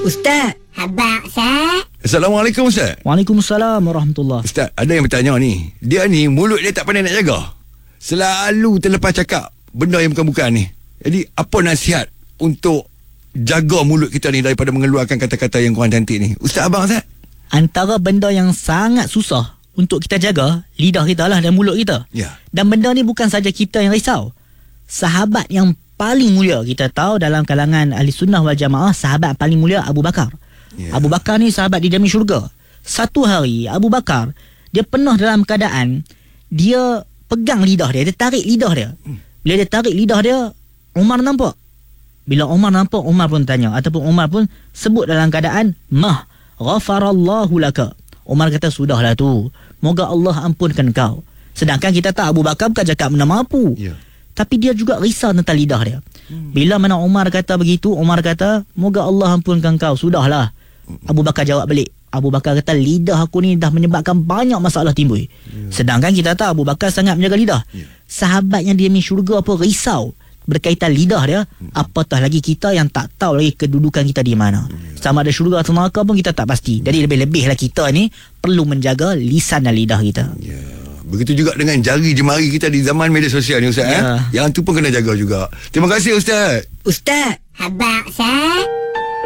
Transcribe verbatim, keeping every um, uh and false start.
Ustaz. Abang Ustaz. Assalamualaikum Ustaz. Waalaikumsalam warahmatullahi. Ustaz, ada yang bertanya ni. Dia ni mulut dia tak pandai nak jaga. Selalu terlepas cakap benda yang bukan-bukan ni. Jadi apa nasihat untuk jaga mulut kita ni daripada mengeluarkan kata-kata yang kurang cantik ni? Ustaz abang Ustaz. Antara benda yang sangat susah untuk kita jaga lidah kita lah dan mulut kita. Ya. Dan benda ni bukan saja kita yang risau. Sahabat yang paling mulia kita tahu dalam kalangan ahli sunnah wal jamaah, sahabat paling mulia Abu Bakar. Ya. Abu Bakar ni sahabat dijamin syurga. Satu hari Abu Bakar dia pernah dalam keadaan dia pegang lidah dia, dia tarik lidah dia. Bila dia tarik lidah dia, Umar nampak. Bila Umar nampak, Umar pun tanya ataupun Umar pun sebut dalam keadaan mah ghafarallahu laka. Umar kata sudahlah tu, moga Allah ampunkan kau. Sedangkan kita tahu Abu Bakar bukan cakap benda mampu. Ya. Tapi dia juga risau tentang lidah dia. Hmm. Bila mana Umar kata begitu, Umar kata, moga Allah ampunkan kau, sudahlah. Abu Bakar jawab balik. Abu Bakar kata, lidah aku ni dah menyebabkan banyak masalah timbul. Yeah. Sedangkan kita tahu Abu Bakar sangat menjaga lidah. Yeah. Sahabat yang dia min syurga apa risau berkaitan lidah dia, hmm. apatah lagi kita yang tak tahu lagi kedudukan kita di mana. Yeah. Sama ada syurga atau neraka pun kita tak pasti. Jadi lebih-lebihlah kita ni perlu menjaga lisan dan lidah kita. Ya. Begitu juga dengan jari jemari kita di zaman media sosial ni Ustaz. Ya. Eh? Yang tu pun kena jaga juga. Terima kasih Ustaz. Ustaz. Abang Ustaz.